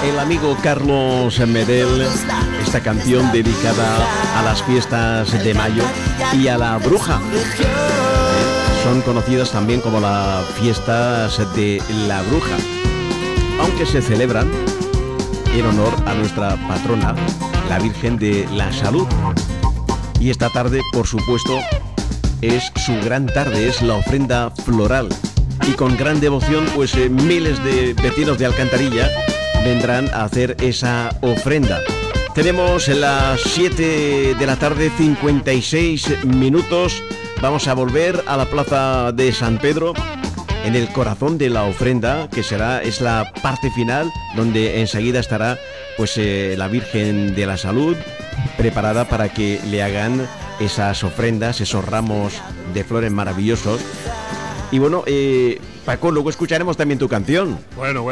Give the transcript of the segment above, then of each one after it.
el amigo Carlos Medel, esta canción dedicada a las fiestas de mayo y a la bruja. Son conocidas también como las fiestas de la bruja, aunque se celebran en honor a nuestra patrona, la Virgen de la Salud. Y esta tarde, por supuesto, es su gran tarde, es la ofrenda floral. Y con gran devoción, pues miles de vecinos de Alcantarilla vendrán a hacer esa ofrenda. Tenemos las 7 de la tarde, 56 minutos. Vamos a volver a la plaza de San Pedro, en el corazón de la ofrenda, que es la parte final, donde enseguida estará pues la Virgen de la Salud preparada para que le hagan esas ofrendas, esos ramos de flores maravillosos. Y bueno, Paco, luego escucharemos también tu canción. Bueno.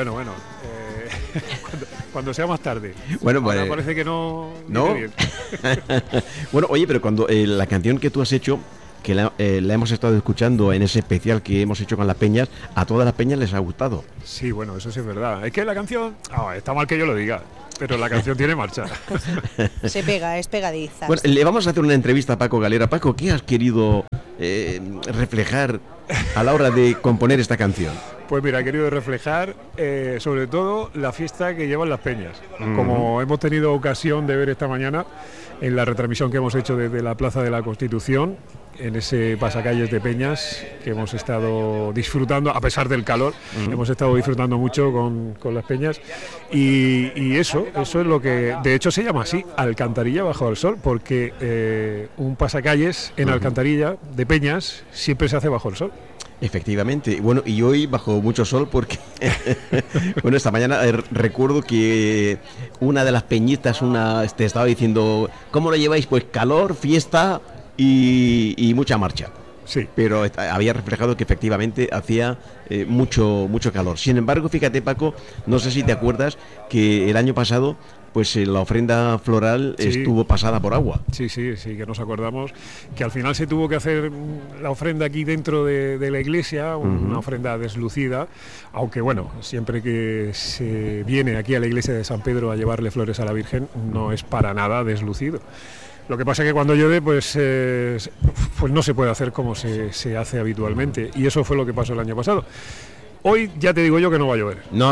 Cuando sea más tarde. Bueno, pues ahora parece que no. Bien. Bueno, oye, pero cuando la canción que tú has hecho, que la hemos estado escuchando en ese especial que hemos hecho con las peñas, a todas las peñas les ha gustado. Sí, bueno, eso sí es verdad. Es que la canción, está mal que yo lo diga, pero la canción tiene marcha. Se pega, es pegadiza. Bueno, le vamos a hacer una entrevista a Paco Galera. Paco, ¿qué has querido reflejar a la hora de componer esta canción? Pues mira, he querido reflejar sobre todo la fiesta que llevan las peñas. Como hemos tenido ocasión de ver esta mañana en la retransmisión que hemos hecho desde la Plaza de la Constitución, en ese pasacalles de peñas que hemos estado disfrutando, a pesar del calor, hemos estado disfrutando mucho con las peñas, y eso es lo que, de hecho se llama así, Alcantarilla bajo el sol, porque un pasacalles en Alcantarilla de peñas siempre se hace bajo el sol. Efectivamente, bueno, y hoy bajo mucho sol porque bueno, esta mañana recuerdo que una de las peñitas te estaba diciendo, ¿cómo lo lleváis? Pues calor, fiesta y mucha marcha. Sí. Pero había reflejado que efectivamente hacía mucho calor. Sin embargo, fíjate, Paco, no sé si te acuerdas que el año pasado pues la ofrenda floral estuvo pasada por agua. Sí, que nos acordamos que al final se tuvo que hacer la ofrenda aquí dentro de la iglesia, una ofrenda deslucida, aunque bueno, siempre que se viene aquí a la iglesia de San Pedro a llevarle flores a la Virgen, no es para nada deslucido. Lo que pasa es que cuando llueve, pues no se puede hacer como se hace habitualmente, y eso fue lo que pasó el año pasado. Hoy ya te digo yo que no va a llover. No,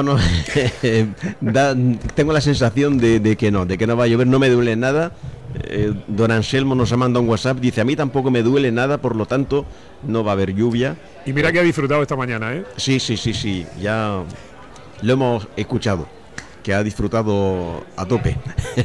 tengo la sensación de que no va a llover, no me duele nada. Don Anselmo nos ha mandado un WhatsApp, dice, a mí tampoco me duele nada, por lo tanto no va a haber lluvia. Y mira que ha disfrutado esta mañana, ¿eh? Sí, ya lo hemos escuchado, que ha disfrutado a tope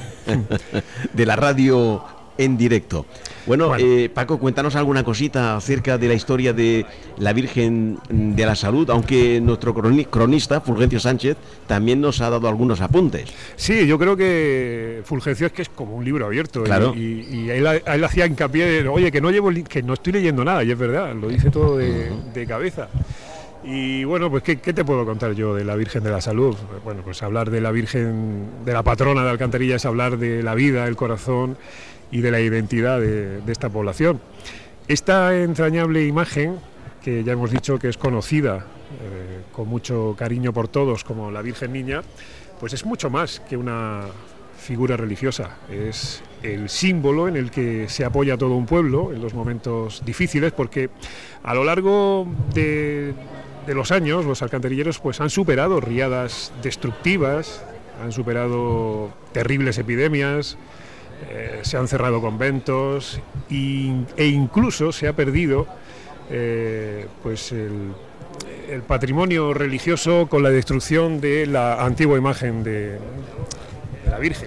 de la radio en directo. Bueno. Paco, cuéntanos alguna cosita acerca de la historia de la Virgen de la Salud, aunque nuestro cronista, Fulgencio Sánchez, también nos ha dado algunos apuntes. Sí, yo creo que Fulgencio es como un libro abierto. Claro. Y él hacía hincapié, oye, que no estoy leyendo nada, y es verdad, lo dice todo de cabeza. Y bueno, pues ¿qué te puedo contar yo de la Virgen de la Salud? Bueno, pues hablar de la Virgen, de la patrona de Alcantarilla, es hablar de la vida, el corazón y de la identidad de esta población. Esta entrañable imagen, que ya hemos dicho que es conocida con mucho cariño por todos como la Virgen Niña, pues es mucho más que una figura religiosa, es el símbolo en el que se apoya todo un pueblo en los momentos difíciles, porque a lo largo de los años los alcantarilleros pues han superado riadas destructivas, han superado terribles epidemias, se han cerrado conventos e incluso se ha perdido pues el patrimonio religioso con la destrucción de la antigua imagen de la Virgen.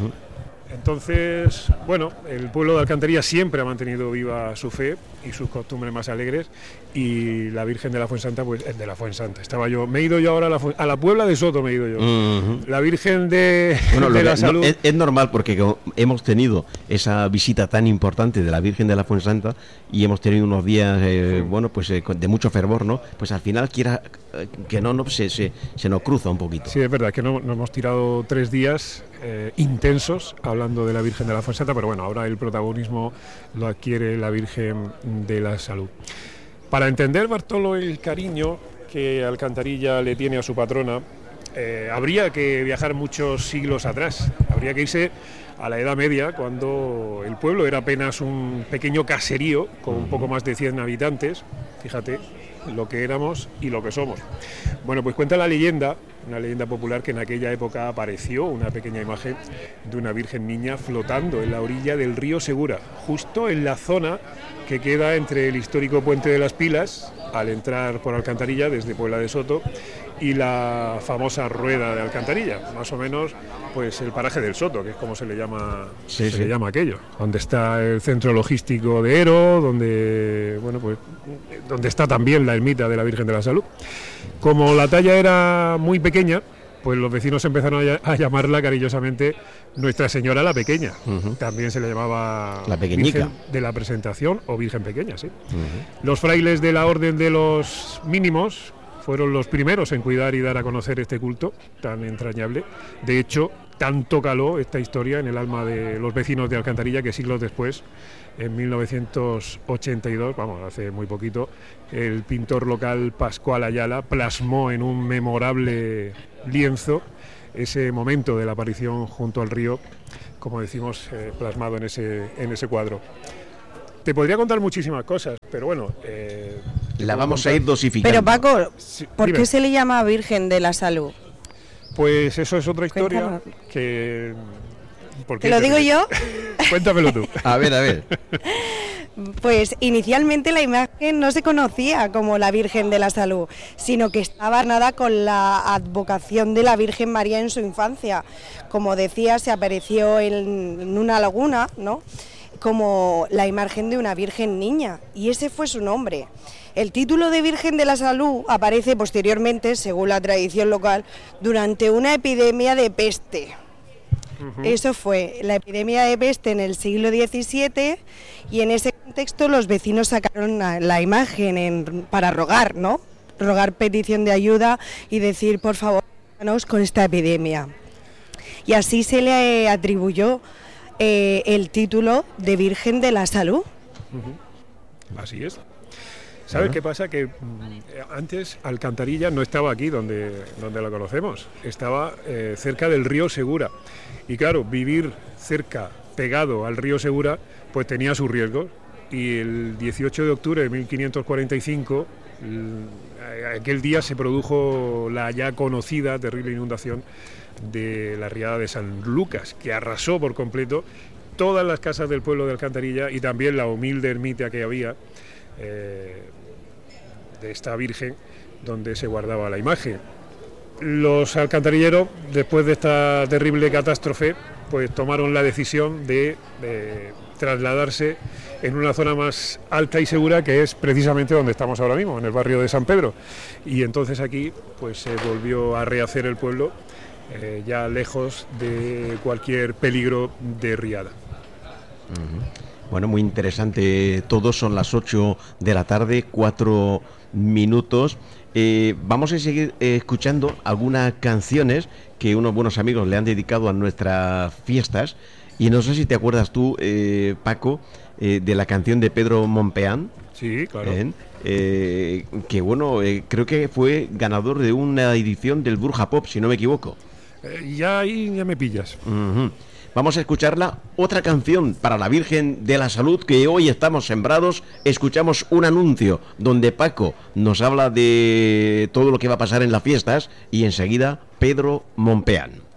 Entonces, bueno, el pueblo de Alcantarilla siempre ha mantenido viva su fe y sus costumbres más alegres, y la Virgen de la Fuensanta, pues de la Fuensanta. Me he ido yo ahora a la Puebla de Soto, me he ido yo. La Virgen de la Salud. Es normal, porque hemos tenido esa visita tan importante de la Virgen de la Fuensanta y hemos tenido unos días, de mucho fervor, ¿no? Pues al final, quiera que no se nos cruza un poquito. Sí, es verdad que nos hemos tirado 3 días intensos hablando de la Virgen de la Fuensanta, pero bueno, ahora el protagonismo lo adquiere la Virgen de la Salud. Para entender, Bartolo, el cariño que Alcantarilla le tiene a su patrona, habría que viajar muchos siglos atrás, habría que irse a la Edad Media, cuando el pueblo era apenas un pequeño caserío con un poco más de 100 habitantes, fíjate lo que éramos y lo que somos. Bueno, pues cuenta la leyenda, una leyenda popular, que en aquella época apareció una pequeña imagen de una Virgen Niña flotando en la orilla del río Segura, justo en la zona que queda entre el histórico Puente de las Pilas, al entrar por Alcantarilla desde Puebla de Soto, y la famosa Rueda de Alcantarilla, más o menos pues el paraje del Soto, que es como se le llama, le llama aquello, donde está el centro logístico de Ero, donde está también la ermita de la Virgen de la Salud. Como la talla era muy pequeña, pues los vecinos empezaron a llamarla cariñosamente Nuestra Señora la Pequeña. También se le llamaba la Pequeñica Virgen de la Presentación o Virgen Pequeña, sí. Los frailes de la Orden de los Mínimos fueron los primeros en cuidar y dar a conocer este culto tan entrañable. De hecho, tanto caló esta historia en el alma de los vecinos de Alcantarilla que siglos después, en 1982, hace muy poquito, el pintor local Pascual Ayala plasmó en un memorable lienzo ese momento de la aparición junto al río, como decimos, plasmado en ese cuadro. Te podría contar muchísimas cosas, pero bueno... la vamos a ir dosificando. Pero Paco, Sí, ¿por dime. qué se le llama Virgen de la Salud? Pues eso es otra historia Cuéntanos. que... ¿Por qué ¿Te lo digo ríes? yo? Cuéntamelo tú. A ver. Pues inicialmente la imagen no se conocía como la Virgen de la Salud, sino que estaba nada con la advocación de la Virgen María en su infancia. Como decía, se apareció en una laguna, ¿no?, como la imagen de una Virgen Niña, y ese fue su nombre. El título de Virgen de la Salud aparece posteriormente, según la tradición local, durante una epidemia de peste. Eso fue la epidemia de peste en el siglo XVII, y en ese contexto los vecinos sacaron la imagen para rogar, ¿no? Rogar petición de ayuda y decir, por favor, ayúdanos con esta epidemia. Y así se le atribuyó el título de Virgen de la Salud. Así es. ¿Sabes qué pasa? Que antes Alcantarilla no estaba aquí donde la conocemos, estaba cerca del río Segura. Y claro, vivir cerca, pegado al río Segura, pues tenía sus riesgos. Y el 18 de octubre de 1545, aquel día se produjo la ya conocida terrible inundación de la riada de San Lucas, que arrasó por completo todas las casas del pueblo de Alcantarilla y también la humilde ermita que había de esta Virgen donde se guardaba la imagen. Los alcantarilleros, después de esta terrible catástrofe, pues tomaron la decisión de trasladarse en una zona más alta y segura, que es precisamente donde estamos ahora mismo, en el barrio de San Pedro. Y entonces aquí pues se volvió a rehacer el pueblo, ya lejos de cualquier peligro de riada. Bueno, muy interesante todo. Son las 8 de la tarde, 4 minutos. Vamos a seguir escuchando algunas canciones que unos buenos amigos le han dedicado a nuestras fiestas. Y no sé si te acuerdas tú, Paco, de la canción de Pedro Mompeán. Sí, claro. Que bueno, creo que fue ganador de una edición del Bruja Pop, si no me equivoco. Ya ahí ya me pillas. Vamos a escucharla, otra canción para la Virgen de la Salud, que hoy estamos sembrados. Escuchamos un anuncio donde Paco nos habla de todo lo que va a pasar en las fiestas y enseguida Pedro Mompeán.